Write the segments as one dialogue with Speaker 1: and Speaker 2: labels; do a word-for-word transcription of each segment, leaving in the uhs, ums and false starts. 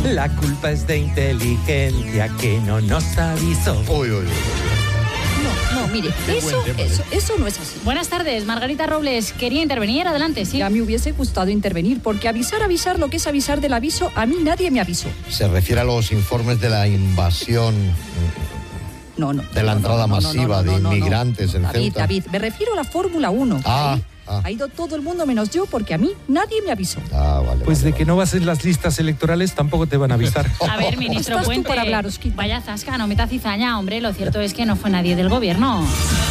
Speaker 1: La culpa es de inteligencia que no nos avisó.
Speaker 2: Uy, uy, uy.
Speaker 3: No, no, mire, eso, eso, eso no es así.
Speaker 4: Buenas tardes, Margarita Robles. Quería intervenir, adelante, sí.
Speaker 3: Ya me hubiese gustado intervenir, porque avisar, avisar, lo que es avisar del aviso, a mí nadie me avisó.
Speaker 2: Se refiere a los informes de la invasión...
Speaker 3: No, no.
Speaker 2: De la
Speaker 3: no,
Speaker 2: entrada
Speaker 3: no, no,
Speaker 2: masiva
Speaker 3: no, no, no,
Speaker 2: de
Speaker 3: no,
Speaker 2: inmigrantes
Speaker 3: no,
Speaker 2: en
Speaker 3: David,
Speaker 2: Ceuta.
Speaker 3: David, me refiero a la Fórmula uno.
Speaker 2: Ah,
Speaker 3: Ahí
Speaker 2: ah.
Speaker 3: Ha ido todo el mundo menos yo, porque a mí nadie me avisó.
Speaker 2: Ah, vale.
Speaker 1: Pues
Speaker 2: vale,
Speaker 1: de
Speaker 2: vale.
Speaker 1: que no vas en las listas electorales tampoco te van a avisar.
Speaker 4: A ver, ministro
Speaker 3: ¿Estás tú
Speaker 4: Puente,
Speaker 3: para hablar, Osquita?
Speaker 4: vaya zasca, no meta cizaña, hombre. Lo cierto es que no fue nadie del gobierno.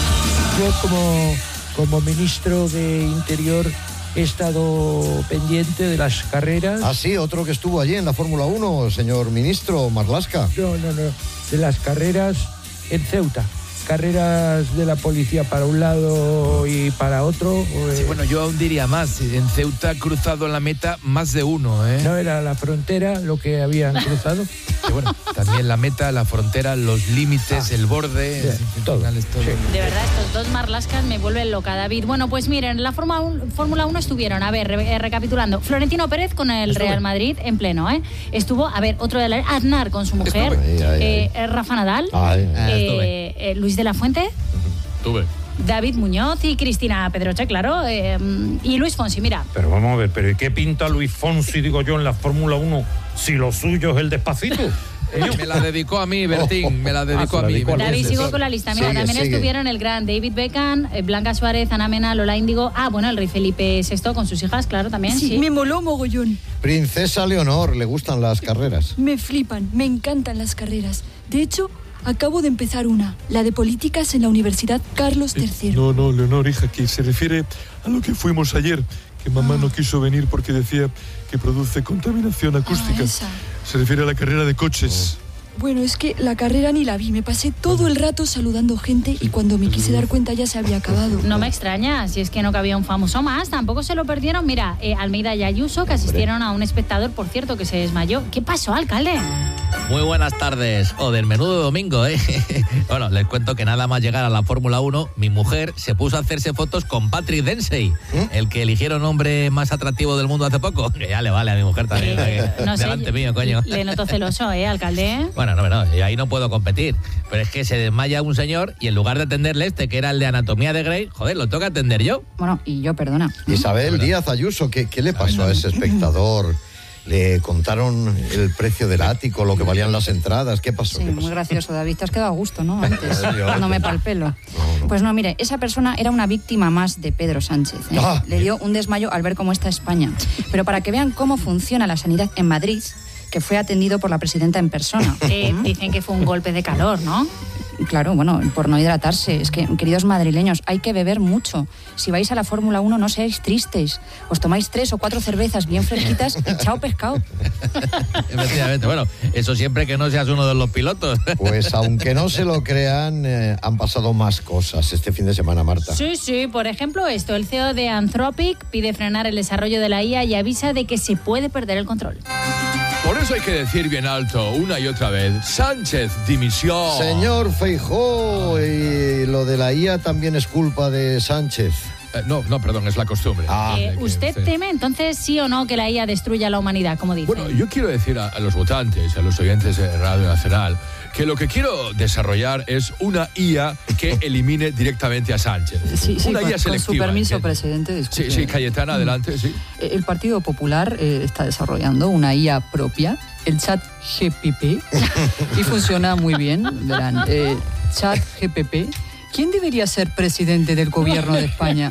Speaker 5: Yo como, como ministro de Interior he estado pendiente de las carreras.
Speaker 2: Ah, sí, otro que estuvo allí en la Fórmula uno, señor ministro Marlaska.
Speaker 5: No, no, no. De las carreras en Ceuta. Carreras de la policía para un lado y para otro.
Speaker 6: Sí, bueno, yo aún diría más. En Ceuta ha cruzado la meta más de uno, ¿eh?
Speaker 5: No era la frontera lo que habían cruzado.
Speaker 6: Sí, bueno, también la meta, la frontera, los límites, ah, el borde,
Speaker 5: sí,
Speaker 6: en fin,
Speaker 5: todo.
Speaker 6: final es todo.
Speaker 5: Sí.
Speaker 4: De verdad, estos dos marlascas me vuelven loca, David. Bueno, pues miren, en la Fórmula uno estuvieron, a ver, re- recapitulando, Florentino Pérez con el
Speaker 1: Estuve.
Speaker 4: Real Madrid en pleno, ¿eh? Estuvo, a ver, otro de la... Aznar con su mujer,
Speaker 2: Estuve. Ay, ay,
Speaker 4: eh, Rafa Nadal,
Speaker 2: Ay,
Speaker 6: Ah,
Speaker 4: eh, eh, Luis de la Fuente,
Speaker 6: Tuve.
Speaker 4: David Muñoz y Cristina Pedroche, claro, eh, y Luis Fonsi, mira.
Speaker 1: Pero vamos a ver, ¿pero ¿y qué pinta Luis Fonsi, digo yo, en la Fórmula uno si lo suyo es el Despacito?
Speaker 6: Me la dedicó a mí, Bertín, me la dedicó
Speaker 1: Ah,
Speaker 6: a mí.
Speaker 1: dedicó a
Speaker 4: David,
Speaker 1: Luis,
Speaker 4: sigo
Speaker 1: eso.
Speaker 4: con la lista. Mira,
Speaker 2: Sigue,
Speaker 4: también
Speaker 2: sigue.
Speaker 4: estuvieron el gran David Beckham, eh, Blanca Suárez, Ana Mena, Lola Índigo. Ah, bueno, el rey Felipe sexto con sus hijas, claro, también.
Speaker 3: Sí,
Speaker 4: Sí,
Speaker 3: me moló mogollón.
Speaker 2: Princesa Leonor, ¿le gustan las carreras?
Speaker 7: Me flipan, me encantan las carreras. De hecho, acabo de empezar una, la de políticas en la Universidad Carlos tercero.
Speaker 8: No, no, Leonor, hija, que se refiere a lo que fuimos ayer, que mamá
Speaker 7: Ah.
Speaker 8: no quiso venir porque decía que produce contaminación acústica.
Speaker 7: Ah, esa.
Speaker 8: Se refiere a la carrera de coches.
Speaker 7: Bueno, es que la carrera ni la vi, me pasé todo el rato saludando gente y cuando me quise dar cuenta ya se había acabado.
Speaker 4: No me extraña, si es que no cabía un famoso más, tampoco se lo perdieron. Mira, eh, Almeida y Ayuso, que asistieron a un espectador, por cierto, que se desmayó. ¿Qué pasó, alcalde?
Speaker 9: Muy buenas tardes, o del menú de domingo, ¿eh? Bueno, les cuento que nada más llegar a la Fórmula uno, mi mujer se puso a hacerse fotos con Patrick Dempsey, ¿Eh? el que eligieron hombre más atractivo del mundo hace poco. Que ya le vale a mi mujer también.
Speaker 4: Eh,
Speaker 9: que,
Speaker 4: no sé,
Speaker 9: delante mío, coño.
Speaker 4: Le noto celoso, ¿eh, alcalde?
Speaker 9: Bueno, no, no, ahí no puedo competir. Pero es que se desmaya un señor y en lugar de atenderle este, que era el de Anatomía de Grey, joder, lo toca atender yo.
Speaker 3: Bueno, y yo, perdona.
Speaker 2: Isabel Díaz Ayuso, ¿qué, qué le pasó a ese espectador? ¿Le contaron el precio del ático, lo que valían las entradas? ¿Qué pasó?
Speaker 3: Sí,
Speaker 2: ¿Qué pasó?
Speaker 3: muy gracioso, David. Te has quedado a gusto, ¿no? Antes,
Speaker 2: Yo-
Speaker 3: dándome pa'l pelo.
Speaker 2: No, no.
Speaker 3: Pues no, mire, esa persona era una víctima más de Pedro Sánchez. ¿eh?
Speaker 2: Ah.
Speaker 3: Le dio un desmayo al ver cómo está España. Pero para que vean cómo funciona la sanidad en Madrid, que fue atendido por la presidenta en persona.
Speaker 4: Eh, dicen que fue un golpe de calor, ¿no?
Speaker 3: Claro, bueno, por no hidratarse. Es que, queridos madrileños, hay que beber mucho. Si vais a la Fórmula uno, no seáis tristes. Os tomáis tres o cuatro cervezas bien fresquitas y chao pescado.
Speaker 9: Efectivamente, bueno, eso siempre que no seas uno de los pilotos.
Speaker 2: Pues aunque no se lo crean, eh, han pasado más cosas este fin de semana, Marta.
Speaker 4: Sí, sí, por ejemplo esto, el C E O de Anthropic pide frenar el desarrollo de la I A y avisa de que se puede perder el control.
Speaker 6: Por eso hay que decir bien alto, una y otra vez, Sánchez, dimisión.
Speaker 2: Señor Feijóo, y lo de la I A también es culpa de Sánchez.
Speaker 6: Eh, no, no, perdón, es la costumbre.
Speaker 2: Ah.
Speaker 4: Eh,
Speaker 6: Que-
Speaker 4: ¿Usted
Speaker 6: sí.
Speaker 4: teme entonces sí o no que la I A destruya la humanidad, como dice?
Speaker 6: Bueno, yo quiero decir a, a los votantes, a los oyentes de Radio Nacional, que lo que quiero desarrollar es una I A que elimine directamente a Sánchez.
Speaker 3: Sí, sí,
Speaker 6: una
Speaker 3: con,
Speaker 6: I A
Speaker 3: con
Speaker 6: selectiva.
Speaker 3: su permiso,
Speaker 6: ¿entiendes?
Speaker 3: presidente. Disculpe.
Speaker 6: Sí, sí, Cayetana, adelante, sí.
Speaker 3: El Partido Popular eh, está desarrollando una I A propia, el Chat G P P, y funciona muy bien. Verán, eh, Chat G P P. ¿Quién debería ser presidente del gobierno de España?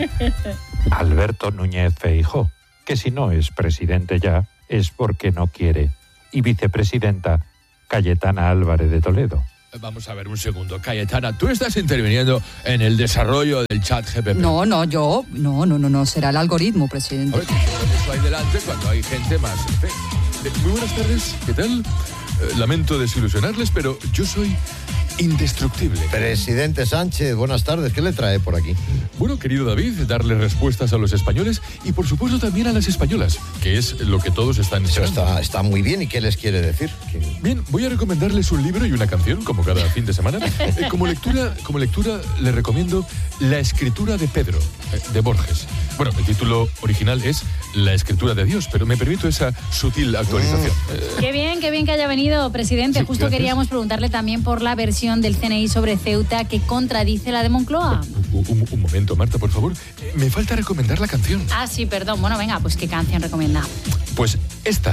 Speaker 10: Alberto Núñez Feijóo, que si no es presidente ya, es porque no quiere. Y vicepresidenta, Cayetana Álvarez de Toledo.
Speaker 6: Vamos a ver un segundo. Cayetana, tú estás interviniendo en el desarrollo del Chat G P P.
Speaker 3: No, no, yo, no, no, no, no, será el algoritmo,
Speaker 6: A
Speaker 3: presidente.
Speaker 6: ver, eso ahí delante cuando hay gente más. en fin. Eh, Muy buenas tardes, ¿qué tal? Eh, lamento desilusionarles, pero yo soy indestructible.
Speaker 2: Presidente Sánchez, buenas tardes. ¿Qué le trae por aquí?
Speaker 6: Bueno, querido David, darle respuestas a los españoles y por supuesto también a las españolas, que es lo que todos están
Speaker 2: Eso
Speaker 6: esperando.
Speaker 2: está, está muy bien. ¿Y qué les quiere decir? ¿Qué-
Speaker 6: Bien, voy a recomendarles un libro y una canción, como cada fin de semana. Eh, como lectura, como lectura, les recomiendo La escritura de Pedro, eh, de Borges. Bueno, el título original es La escritura de Dios, pero me permito esa sutil actualización. Eh,
Speaker 4: Qué bien, qué bien que haya venido, presidente.
Speaker 6: Sí,
Speaker 4: Justo
Speaker 6: gracias.
Speaker 4: queríamos preguntarle también por la versión del C N I sobre Ceuta que contradice la de Moncloa.
Speaker 6: un, un- un momento, Marta, por favor. Me falta recomendar la canción.
Speaker 4: Ah, sí, perdón. Bueno, venga, pues ¿qué canción recomienda?
Speaker 6: Pues esta.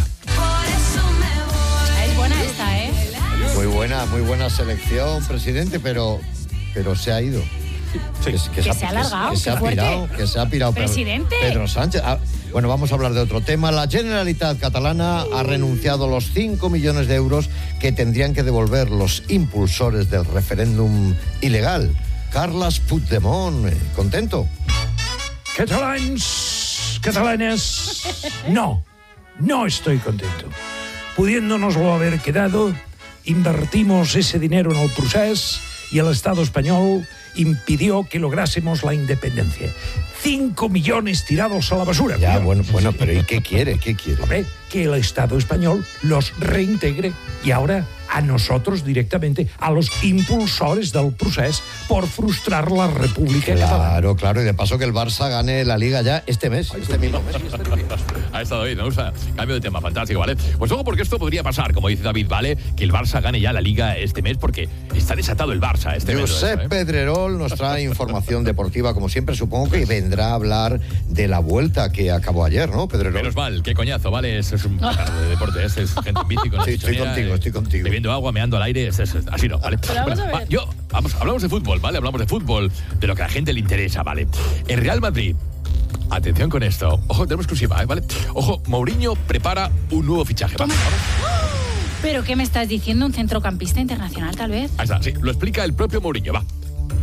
Speaker 4: Es buena esta, ¿eh?
Speaker 2: Muy buena, muy buena selección, presidente, pero, pero se ha ido.
Speaker 6: Sí.
Speaker 2: Que,
Speaker 4: Que se ha alargado,
Speaker 2: Que, se
Speaker 4: qué
Speaker 2: ha
Speaker 4: fuerte.
Speaker 2: pirado, que se ha pirado. Pedro-
Speaker 4: Presidente.
Speaker 2: Pedro Sánchez. Ah, bueno, vamos a hablar de otro tema. La Generalitat Catalana ha renunciado a los cinco millones de euros que tendrían que devolver los impulsores del referéndum ilegal. Carles Puigdemont, eh, ¿contento?
Speaker 5: Catalans, catalanes, no, no estoy contento. Pudiéndonoslo haber quedado, invertimos ese dinero en el procés y el Estado español impidió que lográsemos la independencia. Cinco millones tirados a la basura.
Speaker 2: Ya,
Speaker 5: Cuidado.
Speaker 2: bueno, bueno, pero ¿y qué quiere? ¿Qué quiere?
Speaker 5: Hombre, que el Estado español los reintegre y ahora a nosotros directamente, a los impulsores del procés por frustrar la República Catalana.
Speaker 2: Claro, claro, y de paso que el Barça gane la Liga ya este mes, este mismo mes.
Speaker 6: Ha estado bien, me gusta. Cambio de tema, fantástico, ¿vale? Pues ojo, porque esto podría pasar, como dice David, ¿vale? Que el Barça gane ya la Liga este mes, porque está desatado el Barça este mes.
Speaker 2: Josep
Speaker 6: ¿eh?
Speaker 2: Pedrerol nos trae información deportiva, como siempre. Supongo que vendrá a hablar de la vuelta que acabó ayer, ¿no, Pedrerol?
Speaker 6: Menos mal, qué coñazo, ¿vale? Es, es un petardo de deporte, es, es gente en bici con la
Speaker 2: Sí, estoy
Speaker 6: chichonera,
Speaker 2: contigo,
Speaker 6: eh,
Speaker 2: estoy contigo.
Speaker 6: Bebiendo agua, meando al aire, es, es- es- así no, ¿vale?
Speaker 4: Pero vamos a ver.
Speaker 6: va, yo, vamos, hablamos de fútbol, ¿vale? Hablamos de fútbol, de lo que a la gente le interesa, ¿vale? El Real Madrid, atención con esto, ojo, tenemos exclusiva, ¿eh? ¿Vale? Ojo, Mourinho prepara un nuevo fichaje, ¿vale?
Speaker 4: ¿Pero qué me estás diciendo? ¿Un centrocampista internacional, tal vez?
Speaker 6: Ahí está, sí, lo explica el propio Mourinho, va.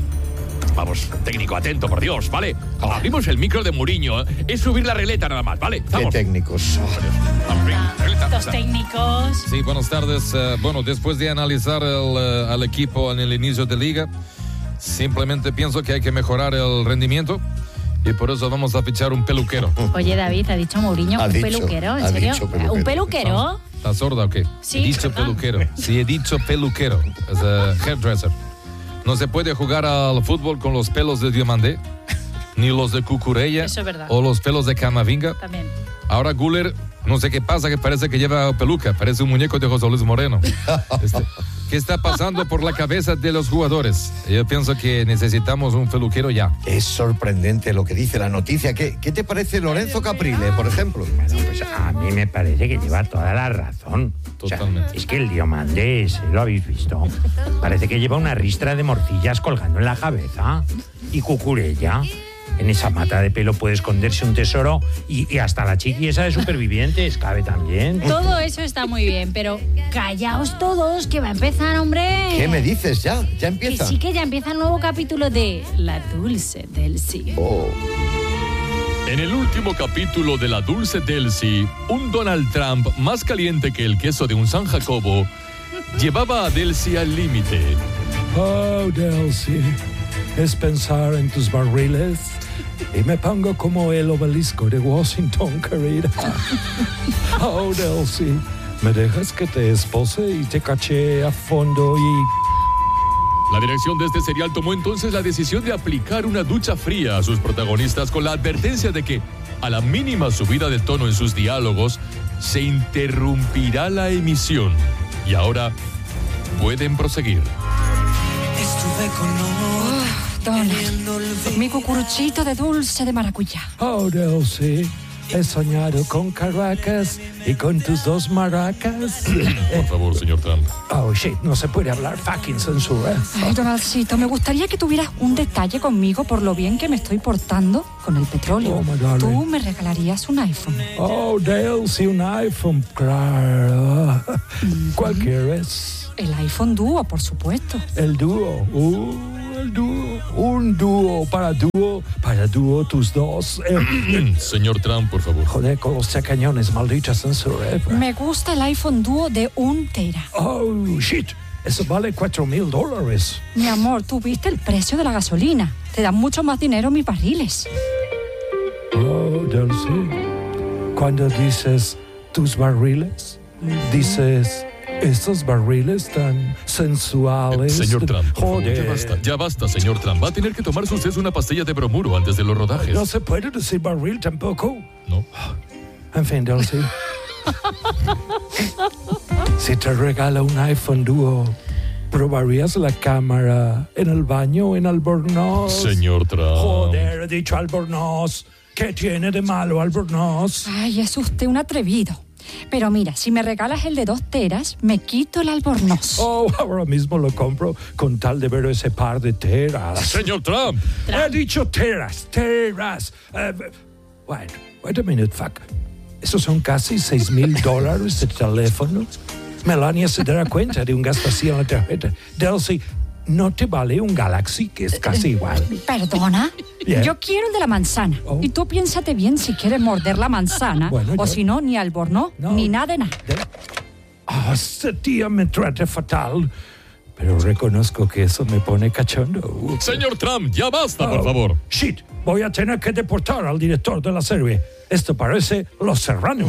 Speaker 6: Vamos, técnico, atento, por Dios, ¿vale? Abrimos el micro de Mourinho, ¿eh? Es subir la regleta nada más, ¿vale?
Speaker 2: Qué
Speaker 6: Vamos.
Speaker 2: técnicos.
Speaker 6: Vamos, venga, regleta,
Speaker 4: Los
Speaker 6: está.
Speaker 4: técnicos.
Speaker 11: Sí, buenas tardes. Eh, bueno, después de analizar el, eh, al equipo en el inicio de liga, simplemente pienso que hay que mejorar el rendimiento y por eso vamos a fichar un peluquero.
Speaker 4: Oye, David, ha dicho Mourinho,
Speaker 2: Ha
Speaker 4: un
Speaker 2: dicho,
Speaker 4: peluquero, ¿en
Speaker 2: ha
Speaker 4: serio?
Speaker 2: dicho peluquero.
Speaker 4: ¿Un peluquero?
Speaker 11: ¿Estás sorda o qué?
Speaker 4: Sí,
Speaker 11: he dicho
Speaker 4: perdón.
Speaker 11: peluquero. Sí, he dicho peluquero. Es a hairdresser. No se puede jugar al fútbol con los pelos de Diomandé, ni los de Cucurella,
Speaker 4: Eso es verdad.
Speaker 11: o los pelos de Camavinga.
Speaker 4: También.
Speaker 11: Ahora Guller, no sé qué pasa, que parece que lleva peluca, parece un muñeco de José Luis Moreno. Este, ¿qué está pasando por la cabeza de los jugadores? Yo pienso que necesitamos un peluquero ya.
Speaker 2: Es sorprendente lo que dice la noticia. ¿Qué, qué te parece Lorenzo Caprile, por ejemplo?
Speaker 12: Bueno, pues a mí me parece que lleva toda la razón. O sea,
Speaker 11: Totalmente.
Speaker 12: es que el Diomandé ese, ¿lo habéis visto? Parece que lleva una ristra de morcillas colgando en la cabeza. Y Cucurella. En esa mata de pelo puede esconderse un tesoro y, y hasta la chiqui esa de supervivientes cabe también.
Speaker 4: Todo eso está muy bien, pero callaos todos, que va a empezar, hombre.
Speaker 2: ¿Qué me dices ya? ¿Ya
Speaker 4: Que
Speaker 2: empieza?
Speaker 4: sí, que ya empieza el nuevo capítulo de La Dulce del Sí.
Speaker 2: Oh.
Speaker 6: En el último capítulo de La Dulce Delcy, un Donald Trump más caliente que el queso de un San Jacobo llevaba a Delcy al límite.
Speaker 5: Oh, Delcy, es pensar en tus barriles y me pongo como el obelisco de Washington, querida. Oh, Delcy, me dejas que te espose y te caché a fondo y...
Speaker 6: La dirección de este serial tomó entonces la decisión de aplicar una ducha fría a sus protagonistas con la advertencia de que, a la mínima subida de tono en sus diálogos, se interrumpirá la emisión. Y ahora pueden proseguir.
Speaker 13: Estuve con
Speaker 7: Donald, mi cucuruchito de dulce de maracuyá.
Speaker 5: Oh, Delcy, he soñado con Caracas y con tus dos maracas.
Speaker 6: Por favor, señor Trump.
Speaker 5: Oh, shit, no se puede hablar fucking censura.
Speaker 7: Ay, Donaldcito, me gustaría que tuvieras un detalle conmigo por lo bien que me estoy portando con el petróleo.
Speaker 5: Oh, my darling.
Speaker 7: Tú me regalarías un iPhone.
Speaker 5: Oh, Delcy, un iPhone, claro. ¿Cuál quieres?
Speaker 7: El iPhone Duo, por supuesto.
Speaker 5: El dúo. Uh, el dúo. Un dúo para dúo. Para dúo tus dos. Eh,
Speaker 6: Señor Trump, por favor.
Speaker 5: joder, con los cañones, maldita censura. eh.
Speaker 7: Me gusta el iPhone Duo de un tera.
Speaker 5: Oh, shit. eso vale cuatro mil dólares.
Speaker 7: Mi amor, ¿tú viste el precio de la gasolina? Te dan mucho más dinero mis barriles.
Speaker 5: Oh, Dulce, cuando dices tus barriles, dices esos barriles tan sensuales.
Speaker 6: Señor Trump, por favor,
Speaker 5: Joder.
Speaker 6: ya basta, ya basta, señor Trump. Va a tener que tomarse usted una pastilla de bromuro antes de los rodajes.
Speaker 5: No se puede decir barril tampoco.
Speaker 6: No.
Speaker 5: En fin, Dulce. Si te regala un iPhone Duo, ¿probarías la cámara en el baño o en Albornoz?
Speaker 6: Señor Trump.
Speaker 5: Joder, he dicho Albornoz. ¿Qué tiene de malo Albornoz?
Speaker 7: Ay, es usted un atrevido. Pero mira, si me regalas el de dos teras, me quito el Albornoz.
Speaker 5: Oh, ahora mismo lo compro con tal de ver ese par de teras.
Speaker 6: Señor Trump.
Speaker 5: He dicho teras, teras. Uh, bueno, wait a minute, fuck. Esos son casi seis mil dólares de teléfono. Melania se dará cuenta de un gasto así en la tarjeta. Dulce, ¿no te vale un Galaxy que es casi igual?
Speaker 7: ¿Perdona?
Speaker 5: Yeah.
Speaker 7: Yo quiero el de la manzana.
Speaker 5: Oh.
Speaker 7: Y tú piénsate bien si quieres morder la manzana.
Speaker 5: Bueno,
Speaker 7: o
Speaker 5: yo-
Speaker 7: si no, ni Albornoz,
Speaker 5: No.
Speaker 7: ni nada de nada.
Speaker 5: Ah, esta tía me trata fatal. Pero reconozco que eso me pone cachondo.
Speaker 6: Señor Trump, ya basta, por
Speaker 5: Oh,
Speaker 6: favor.
Speaker 5: Shit, voy a tener que deportar al director de la serie. Esto parece Los Serrano.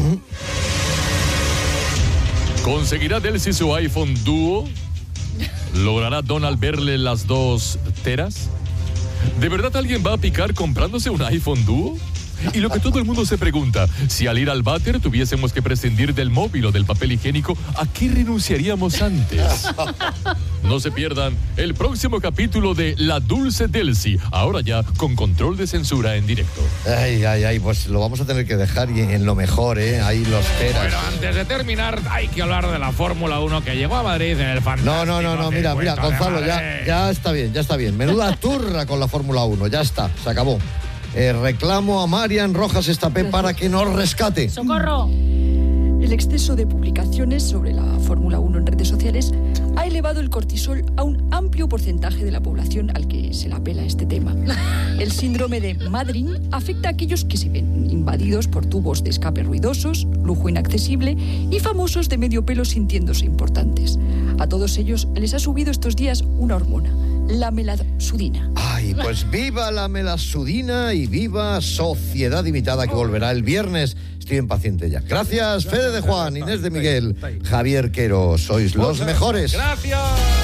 Speaker 6: ¿Conseguirá Delcy su iPhone Duo? ¿Logrará Donald verle las dos teras? ¿De verdad alguien va a picar comprándose un iPhone Duo? Y lo que todo el mundo se pregunta, si al ir al váter tuviésemos que prescindir del móvil o del papel higiénico, ¿a qué renunciaríamos antes? No se pierdan el próximo capítulo de La Dulce Delcy, ahora ya con control de censura en directo.
Speaker 2: Ay, ay, ay, pues lo vamos a tener que dejar y en lo mejor, ¿eh? Ahí los teras.
Speaker 14: Bueno, antes de terminar, hay que hablar de la Fórmula uno que llegó a Madrid en el fantástico.
Speaker 2: No, no, no, no, mira, mira,
Speaker 14: circuito de
Speaker 2: Gonzalo, ya,
Speaker 14: Madrid.
Speaker 2: ya está bien, ya está bien. Menuda turra con la Fórmula uno, ya está, se acabó. Eh, reclamo a Marian Rojas Estapé para que nos rescate.
Speaker 4: ¡Socorro!
Speaker 7: El exceso de publicaciones sobre la Fórmula uno en redes sociales ha elevado el cortisol a un amplio porcentaje de la población al que se le apela este tema. El síndrome de Madrid afecta a aquellos que se ven invadidos por tubos de escape ruidosos, lujo inaccesible y famosos de medio pelo sintiéndose importantes. A todos ellos les ha subido estos días una hormona, la melasudina.
Speaker 2: Ay, pues viva la melasudina y viva Sociedad Imitada, que volverá el viernes. Estoy impaciente ya. Gracias, Fede de Juan, Inés de Miguel, Javier Quero. Sois los mejores.
Speaker 14: Gracias.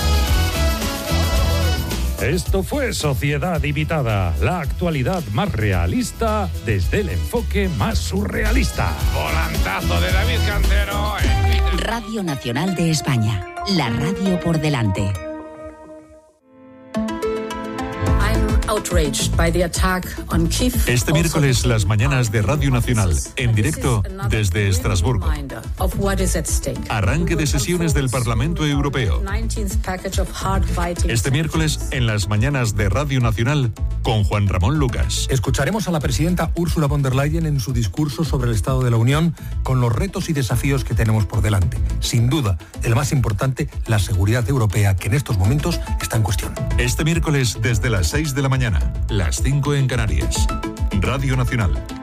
Speaker 12: Esto fue Sociedad Imitada, la actualidad más realista desde el enfoque más surrealista.
Speaker 14: Volantazo de David Cantero.
Speaker 15: Radio Nacional de España, la radio por delante.
Speaker 16: Este miércoles, las mañanas de Radio Nacional, en directo desde Estrasburgo. Arranque de sesiones del Parlamento Europeo. Este miércoles, en las mañanas de Radio Nacional, con Juan Ramón Lucas.
Speaker 17: Escucharemos a la presidenta Ursula von der Leyen en su discurso sobre el Estado de la Unión, con los retos y desafíos que tenemos por delante. Sin duda, el más importante, la seguridad europea, que en estos momentos está en cuestión.
Speaker 16: Este miércoles, desde las seis de la mañana, las cinco en Canarias. Radio Nacional,